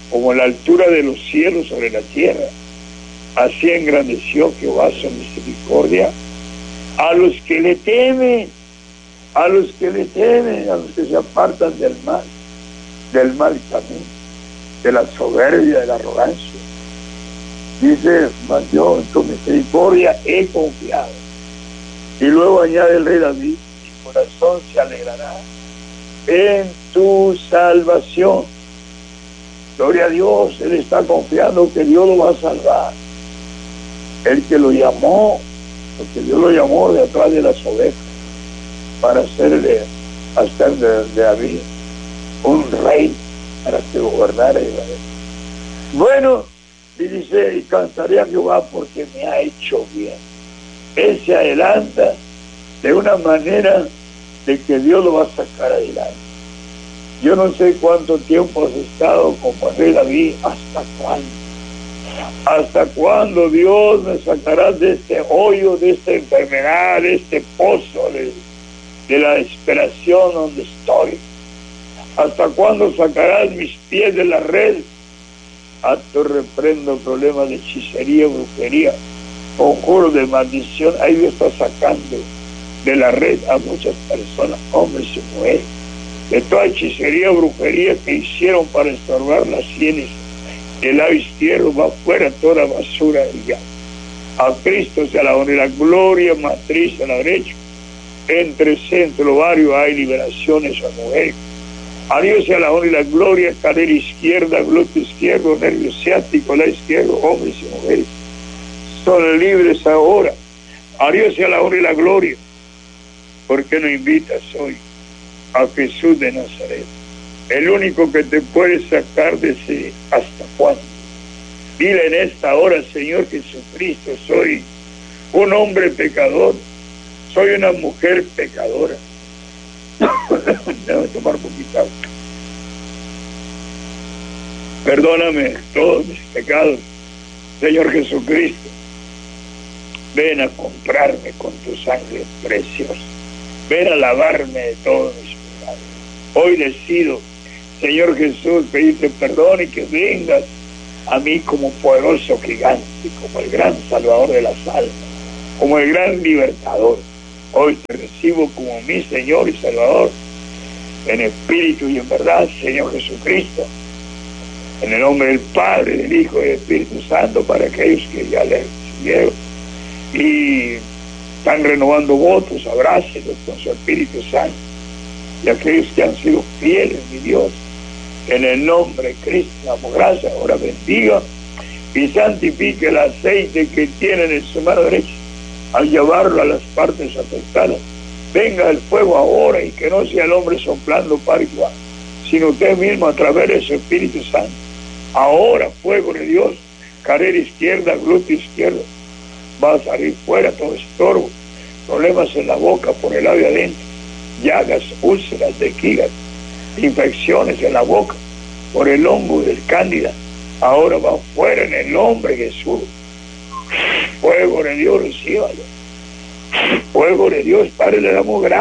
como la altura de los cielos sobre la tierra. Así engrandeció Jehová su misericordia a los que le temen, a los que le temen, a los que se apartan del mal camino, de la soberbia, de la arrogancia. Dice, mas yo en tu misericordia he confiado. Y luego añade el rey David, mi corazón se alegrará en tu salvación. Gloria a Dios, él está confiando que Dios lo va a salvar. El que lo llamó, porque Dios lo llamó de atrás de las ovejas, para hacer de David un rey, para que gobernara Israel. Bueno, y dice, y cantaré a Jehová porque me ha hecho bien. Él se adelanta de una manera de que Dios lo va a sacar adelante. Yo no sé cuánto tiempo has estado como el rey David, ¿hasta cuándo? ¿Hasta cuándo Dios me sacará de este hoyo, de esta enfermedad, de este pozo, de la desesperación donde estoy? ¿Hasta cuándo sacarás mis pies de la red? Acto reprendo problemas de hechicería, brujería, conjuros de maldición. Ahí Dios está sacando de la red a muchas personas, hombres y mujeres, de toda hechicería, brujería que hicieron para estorbar las sienes. El lado izquierdo va fuera toda basura y ya. A Cristo sea la honra y la gloria, matriz a la derecha. Entre centro ovario hay liberaciones a mujeres. A Dios sea la honra y la gloria, cadera izquierda, glúteo izquierdo, nervio ciático, la izquierdo, hombres y mujeres son libres ahora. A Dios sea la honra y la gloria. ¿Por qué no invitas hoy a Jesús de Nazaret? El único que te puede sacar de ese hasta cuándo. Dile en esta hora, Señor Jesucristo, soy un hombre pecador, soy una mujer pecadora. Déjame tomar un poquito. Perdóname todos mis pecados, Señor Jesucristo. Ven a comprarme con tu sangre preciosa. Ven a lavarme de todos mis pecados. Hoy decido, Señor Jesús, pedirte perdón y que vengas a mí como poderoso gigante, como el gran salvador de las almas, como el gran libertador. Hoy te recibo como mi Señor y Salvador, en espíritu y en verdad, Señor Jesucristo, en el nombre del Padre, del Hijo y del Espíritu Santo, para aquellos que ya le recibieron y están renovando votos, abrácelos con su Espíritu Santo, y aquellos que han sido fieles, mi Dios, en el nombre de Cristo, damos gracias. Ahora bendiga y santifique el aceite que tienen en su mano derecha, al llevarlo a las partes afectadas. Venga el fuego ahora, y que no sea el hombre soplando para igual, sino usted mismo a través de su Espíritu Santo. Ahora, fuego de Dios, carrera izquierda, glúteo izquierdo, va a salir fuera todo estorbo, problemas en la boca, por el labio adentro, llagas, úlceras, vejigas, infecciones en la boca, por el hongo del cándida. Ahora va fuera en el nombre de Jesús. Fuego de Dios, recíbalo. Fuego de Dios, Padre, le damos gracias.